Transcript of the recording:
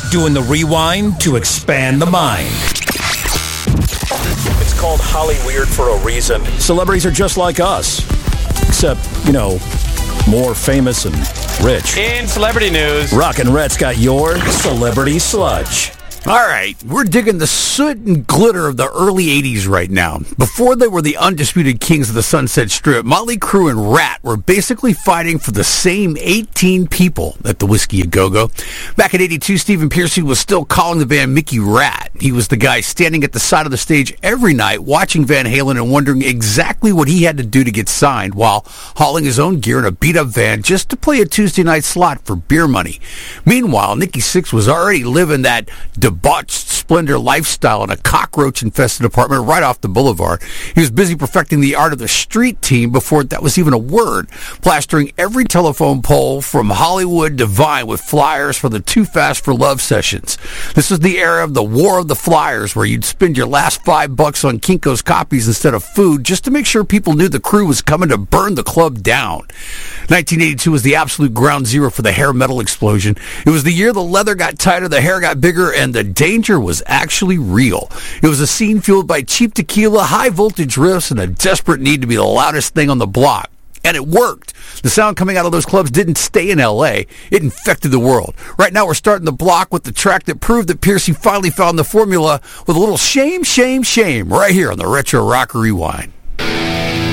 doing the rewind to expand the mind. It's called Holly Weird for a reason. Celebrities are just like us. Except, more famous and rich. In celebrity news, Rockin' Rhett's got your Celebrity Sludge. All right, we're digging the soot and glitter of the early 80s right now. Before they were the undisputed kings of the Sunset Strip, Motley Crue and Rat were basically fighting for the same 18 people at the Whiskey A Go-Go. Back in 82, Stephen Pearcy was still calling the band Mickey Rat. He was the guy standing at the side of the stage every night watching Van Halen and wondering exactly what he had to do to get signed while hauling his own gear in a beat-up van just to play a Tuesday night slot for beer money. Meanwhile, Nikki Sixx was already living that debauched splendor lifestyle in a cockroach-infested apartment right off the boulevard. He was busy perfecting the art of the street team before that was even a word, plastering every telephone pole from Hollywood to Vine with flyers for the Too Fast for Love sessions. This was the era of the War of the Flyers, where you'd spend your last $5 on Kinko's copies instead of food just to make sure people knew the crew was coming to burn the club down. 1982 was the absolute ground zero for the hair metal explosion. It was the year the leather got tighter, the hair got bigger, and the danger was actually real. It was a scene fueled by cheap tequila, high voltage riffs, and a desperate need to be the loudest thing on the block. And it worked. The sound coming out of those clubs didn't stay in L.A. It infected the world. Right now we're starting the block with the track that proved that Pearcy finally found the formula with a little shame, shame, shame right here on the Retro Rock Rewind.